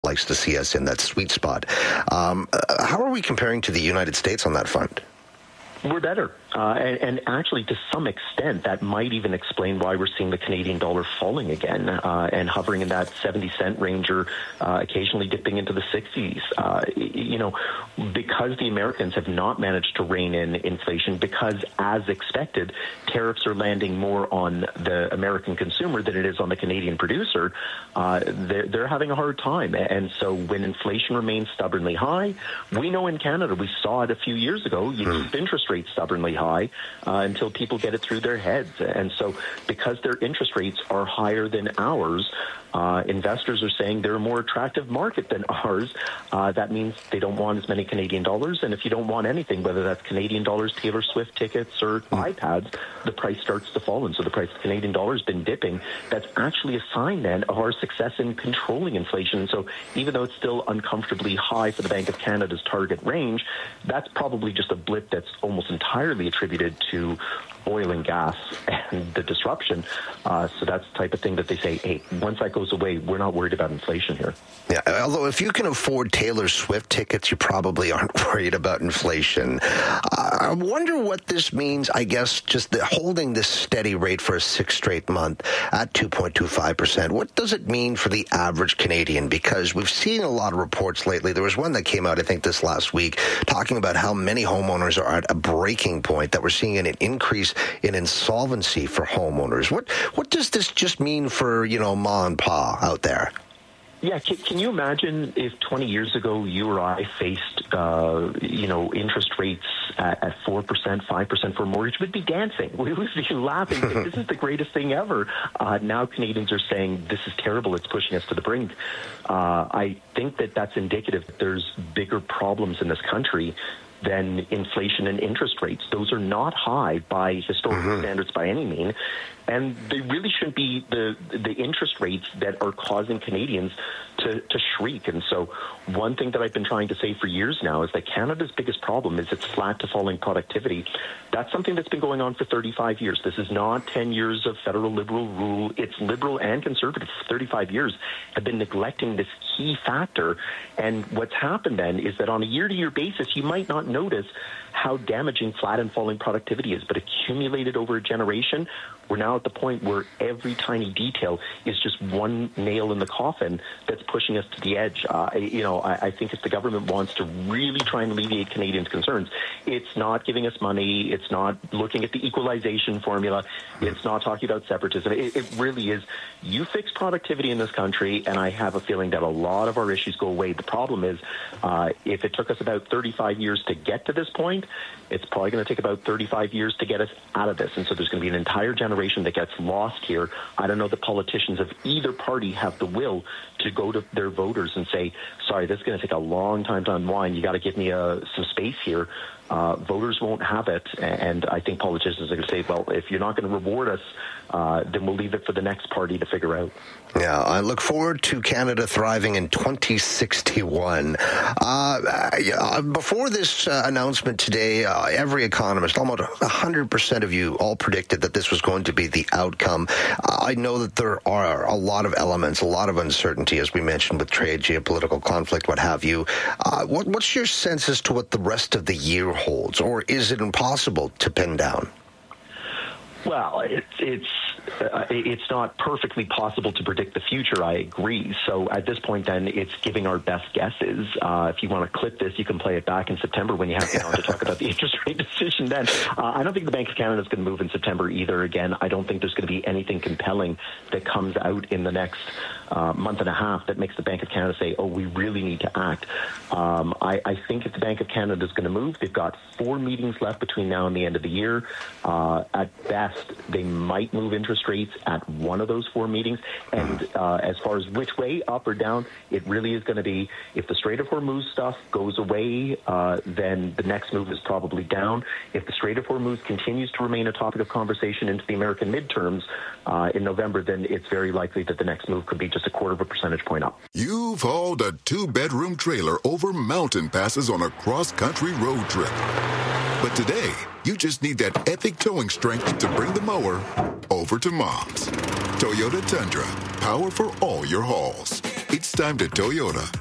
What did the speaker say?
likes to see us in that sweet spot. How are we comparing to the United States on that front? We're better. And actually, to some extent, that might even explain why we're seeing the Canadian dollar falling again and hovering in that 70-cent range or occasionally dipping into the 60s. Because the Americans have not managed to rein in inflation, because, as expected, tariffs are landing more on the American consumer than it is on the Canadian producer, they're having a hard time. And so when inflation remains stubbornly high, we know in Canada, we saw it a few years ago, you keep interest rates stubbornly high until people get it through their heads. And so because their interest rates are higher than ours, investors are saying they're a more attractive market than ours. That means they don't want as many Canadian dollars. And if you don't want anything, whether that's Canadian dollars, Taylor Swift tickets, or iPads, the price starts to fall. And so the price of the Canadian dollar has been dipping. That's actually a sign then of our success in controlling inflation. And so even though it's still uncomfortably high for the Bank of Canada's target range, that's probably just a blip that's almost entirely attributed to oil and gas and the disruption. So that's the type of thing that they say, hey, once that goes away, we're not worried about inflation here. Yeah, although if you can afford Taylor Swift tickets, you probably aren't worried about inflation. I wonder what this means, I guess, just holding this steady rate for a sixth straight month at 2.25%. What does it mean for the average Canadian? Because we've seen a lot of reports lately. There was one that came out, I think, this last week, talking about how many homeowners are at a breaking point, that we're seeing an increase in insolvency for homeowners. What does this just mean for, ma and pa out there? Yeah, can you imagine if 20 years ago you or I faced, interest rates at 4%, 5% for a mortgage? We'd be dancing. We would be laughing. This is the greatest thing ever. Now Canadians are saying this is terrible. It's pushing us to the brink. I think that's indicative that there's bigger problems in this country than inflation and interest rates. Those are not high by historical standards by any mean. And they really shouldn't be the interest rates that are causing Canadians to shriek. And so one thing that I've been trying to say for years now is that Canada's biggest problem is its flat to falling productivity. That's something that's been going on for 35 years. This is not 10 years of federal liberal rule. It's liberal and conservative for 35 years have been neglecting this key factor. And what's happened then is that on a year-to-year basis, you might not notice how damaging flat and falling productivity is, but accumulated over a generation, we're now at the point where every tiny detail is just one nail in the coffin that's pushing us to the edge. I think if the government wants to really try and alleviate Canadians' concerns, it's not giving us money, it's not looking at the equalization formula, it's not talking about separatism. It really is, you fix productivity in this country, and I have a feeling that a lot of our issues go away. The problem is, if it took us about 35 years to get to this point, it's probably going to take about 35 years to get us out of this. And so there's going to be an entire generation that gets lost here. I don't know that politicians of either party have the will to go to their voters and say, sorry, this is going to take a long time to unwind. You got to give me some space here. Voters won't have it. And I think politicians are going to say, well, if you're not going to reward us, then we'll leave it for the next party to figure out. Yeah, I look forward to Canada thriving in 2061. Before this announcement today, every economist, almost 100% of you, all predicted that this was going to be the outcome. I know that there are a lot of elements, a lot of uncertainty, as we mentioned, with trade, geopolitical conflict, what have you. What's your sense as to what the rest of the year holds, or is it impossible to pin down? Well, it's not perfectly possible to predict the future, I agree. So at this point, then, it's giving our best guesses. If you want to clip this, you can play it back in September when you have me on to talk about the interest rate decision then. I don't think the Bank of Canada is going to move in September either. Again, I don't think there's going to be anything compelling that comes out in the next month and a half that makes the Bank of Canada say, oh, we really need to act. I think if the Bank of Canada is going to move, they've got 4 meetings left between now and the end of the year. At best, they might move interest rates at one of those 4 meetings. And as far as which way, up or down, it really is going to be, if the Strait of Hormuz stuff goes away, then the next move is probably down. If the Strait of Hormuz continues to remain a topic of conversation into the American midterms in November, then it's very likely that the next move could be just a 1/4 percentage point up. You've hauled a 2-bedroom trailer over mountain passes on a cross-country road trip. But today, you just need that epic towing strength to bring the mower over to Mom's. Toyota Tundra, power for all your hauls. It It's time to Toyota.